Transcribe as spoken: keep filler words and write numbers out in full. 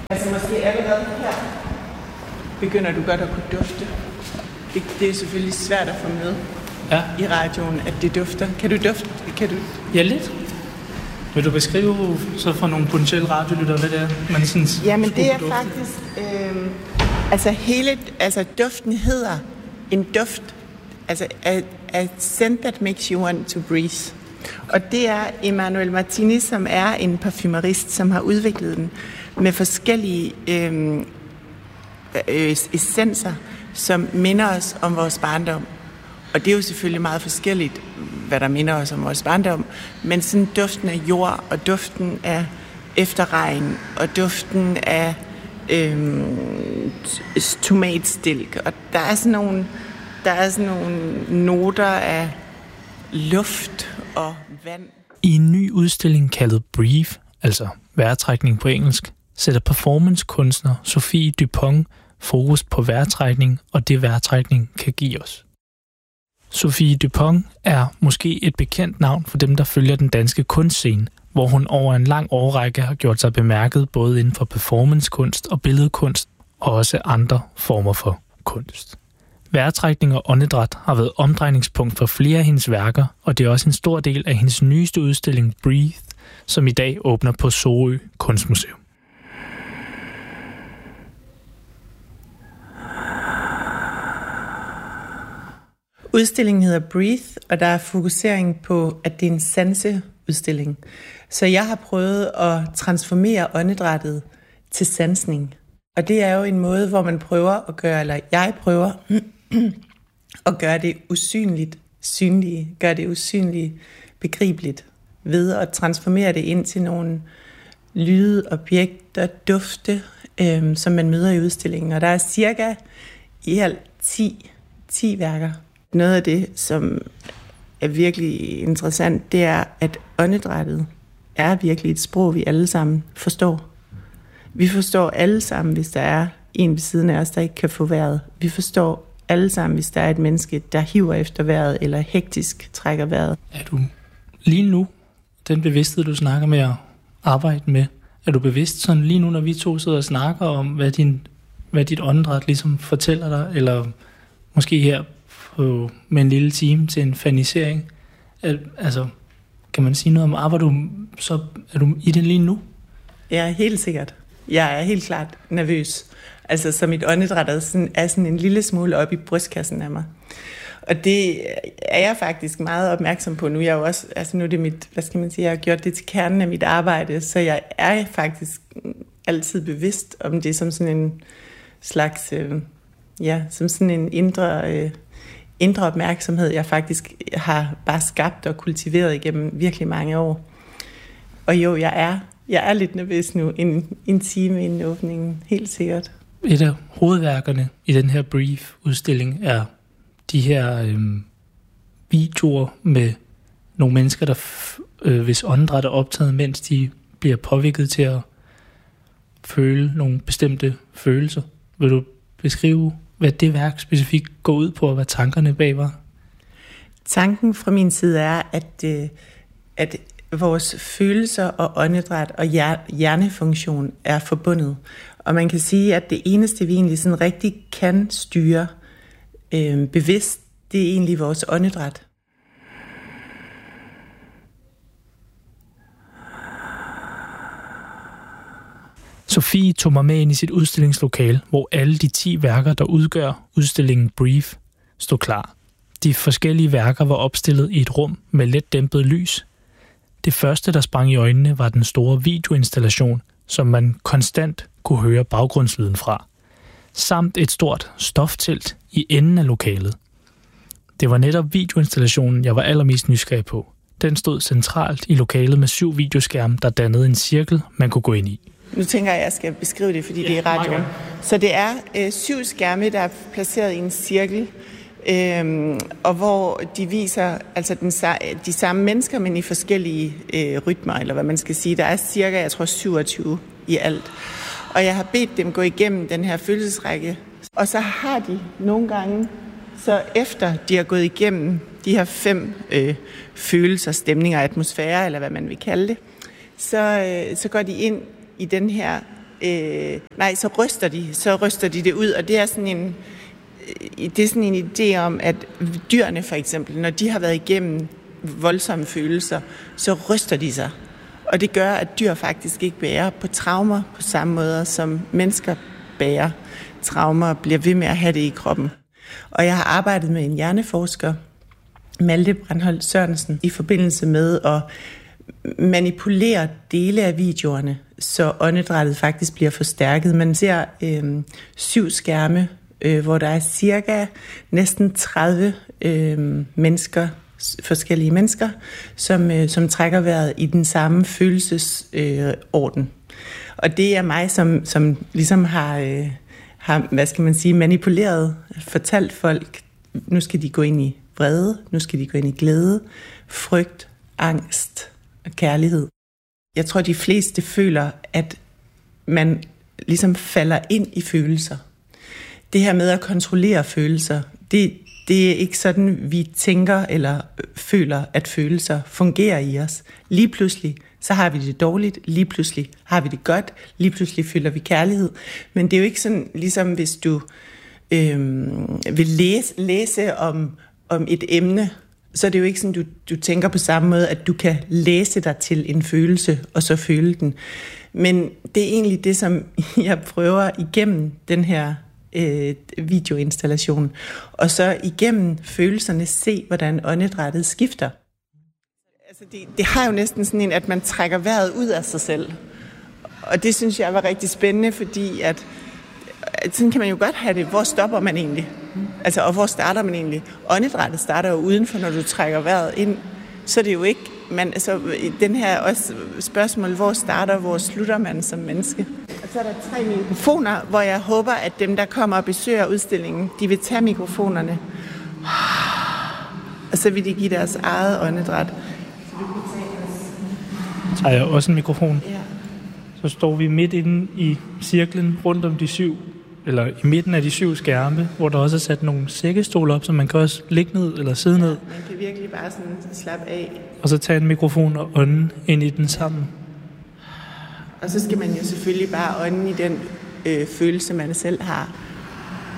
Altså måske allerede her begynder du godt at kunne dufte. Det, det er selvfølgelig svært at få med ja. i radioen, at det dufter. Kan du dufte? Kan du? Ja, lidt. Vil du beskrive så for nogle potentielle radiolyttere, hvad det er, man synes? Jamen det er faktisk... Øh, altså hele... Altså duften hedder en duft. Altså a, a scent that makes you want to breathe. Og det er Emmanuel Martinez, som er en parfumerist, som har udviklet den med forskellige øh, øh, essenser, som minder os om vores barndom. Og det er jo selvfølgelig meget forskelligt, hvad der minder os om vores barndom, men sådan duften af jord, og duften af efterregn, og duften af øh, tomatstilk, og der er sådan nogle, der er sådan nogle noter af luft og vand. I en ny udstilling kaldet Breathe, altså vejrtrækning på engelsk, sætter performancekunstner Sophie Dupont fokus på vejrtrækning og det vejrtrækning kan give os. Sophie Dupont er måske et bekendt navn for dem, der følger den danske kunstscene, hvor hun over en lang årrække har gjort sig bemærket både inden for performancekunst og billedkunst og også andre former for kunst. Vejrtrækning og åndedræt har været omdrejningspunkt for flere af hendes værker, og det er også en stor del af hendes nyeste udstilling Breathe, som i dag åbner på Sorø Kunstmuseum. Udstillingen hedder Breathe, og der er fokusering på, at det er en sanseudstilling. Så jeg har prøvet at transformere åndedrættet til sansning. Og det er jo en måde, hvor man prøver at gøre, eller jeg prøver at gøre det usynligt synlige, gøre det usynligt begribeligt, ved at transformere det ind til nogle lyde, objekter, dufte, øhm, som man møder i udstillingen. Og der er cirka i alt ti, ti værker. Noget af det, som er virkelig interessant, det er, at åndedrættet er virkelig et sprog, vi alle sammen forstår. Vi forstår alle sammen, hvis der er en ved siden af os, der ikke kan få vejret. Vi forstår alle sammen, hvis der er et menneske, der hiver efter vejret, eller hektisk trækker vejret. Er du lige nu, den bevidsthed, du snakker med at arbejde med, er du bevidst sådan lige nu, når vi to sidder og snakker om, hvad, din, hvad dit åndedræt ligesom fortæller dig, eller måske her på, med en lille time til en fanisering? Er, altså, kan man sige noget om, arbejder du, så er du i det lige nu? Ja, helt sikkert. Jeg er helt klart nervøs. Altså, så mit åndedræt er sådan, er sådan en lille smule op i brystkassen af mig. Og det er jeg faktisk meget opmærksom på nu. Jeg er jo også, altså nu er det mit, hvad skal man sige, jeg har gjort det til kernen af mit arbejde, så jeg er faktisk altid bevidst om det som sådan en slags, øh, ja, som sådan en indre, øh, indre opmærksomhed, jeg faktisk har bare skabt og kultiveret igennem virkelig mange år. Og jo, jeg er, jeg er lidt nervøs nu, en, en time inden åbningen, helt sikkert. Et af hovedværkerne i den her Brief-udstilling er de her øh, videoer med nogle mennesker, der f- øh, hvis åndedræt er optaget, mens de bliver påvirket til at føle nogle bestemte følelser. Vil du beskrive, hvad det værk specifikt går ud på, og hvad tankerne bag var? Tanken fra min side er, at, øh, at vores følelser og åndedræt og hjernefunktion er forbundet. Og man kan sige, at det eneste, vi egentlig sådan rigtig kan styre øh, bevidst, det er egentlig vores åndedræt. Sophie tog mig med ind i sit udstillingslokale, hvor alle de ti værker, der udgør udstillingen Brief, stod klar. De forskellige værker var opstillet i et rum med let dæmpet lys. Det første, der sprang i øjnene, var den store videoinstallation, som man konstant kunne høre baggrundslyden fra, samt et stort stoftelt i enden af lokalet. Det var netop videoinstallationen, jeg var allermest nysgerrig på. Den stod centralt i lokalet med syv videoskærme, der dannede en cirkel, man kunne gå ind i. Nu tænker jeg, at jeg skal beskrive det, fordi ja, det er radioen. Så det er øh, syv skærme, der er placeret i en cirkel, øh, og hvor de viser altså den, de samme mennesker, men i forskellige øh, rytmer, eller hvad man skal sige. Der er cirka, jeg tror, syvogtyve i alt. Og jeg har bedt dem gå igennem den her følelsesrække. Og så har de nogle gange, så efter de har gået igennem de her fem øh, følelser, stemninger, atmosfære, eller hvad man vil kalde det, så, øh, så går de ind i den her øh, nej, så ryster de, så ryster de det ud, og det er sådan en, det er sådan en idé om, at dyrene for eksempel, når de har været igennem voldsomme følelser, så ryster de sig. Og det gør, at dyr faktisk ikke bærer på traumer på samme måde, som mennesker bærer traumer og bliver ved med at have det i kroppen. Og jeg har arbejdet med en hjerneforsker, Malte Brandholt Sørensen, i forbindelse med at manipulere dele af videoerne, så åndedrættet faktisk bliver forstærket. Man ser øh, syv skærme, øh, hvor der er cirka næsten tredive øh, mennesker, forskellige mennesker, som, øh, som trækker vejret i den samme følelsesorden. Øh, og det er mig, som, som ligesom har, øh, har, hvad skal man sige, manipuleret, fortalt folk, nu skal de gå ind i vrede, nu skal de gå ind i glæde, frygt, angst og kærlighed. Jeg tror, de fleste føler, at man ligesom falder ind i følelser. Det her med at kontrollere følelser, det, det er ikke sådan, vi tænker eller føler, at følelser fungerer i os. Lige pludselig, så har vi det dårligt, lige pludselig har vi det godt, lige pludselig føler vi kærlighed. Men det er jo ikke sådan, ligesom hvis du øh, vil læse, læse om, om et emne, så er det jo ikke sådan, du, du tænker på samme måde, at du kan læse dig til en følelse, og så føle den. Men det er egentlig det, som jeg prøver igennem den her øh, videoinstallation. Og så igennem følelserne se, hvordan åndedrættet skifter. Altså det, det har jo næsten sådan en, at man trækker vejret ud af sig selv. Og det synes jeg var rigtig spændende, fordi at, at sådan kan man jo godt have det. Hvor stopper man egentlig? Altså, og hvor starter man egentlig? Åndedrættet starter jo udenfor, når du trækker vejret ind. Så er det jo ikke, man, altså, den her også spørgsmål, hvor starter, hvor slutter man som menneske? Og så er der tre mikrofoner, hvor jeg håber, at dem, der kommer og besøger udstillingen, de vil tage mikrofonerne. Og så vil de give deres eget åndedræt. Så tager jeg også en mikrofon. Ja. Så står vi midt inde i cirklen rundt om de syv, eller i midten af de syv skærme, hvor der også er sat nogle sækkestoler op, så man kan også ligge ned eller sidde ned. Man kan virkelig bare sådan slappe af. Og så tage en mikrofon og ånde ind i den sammen. Og så skal man jo selvfølgelig bare ånde i den øh, følelse, man selv har.